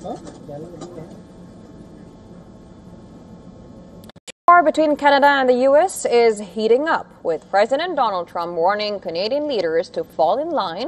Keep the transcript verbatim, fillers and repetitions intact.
War between Canada and the U S is heating up, with President Donald Trump warning Canadian leaders to fall in line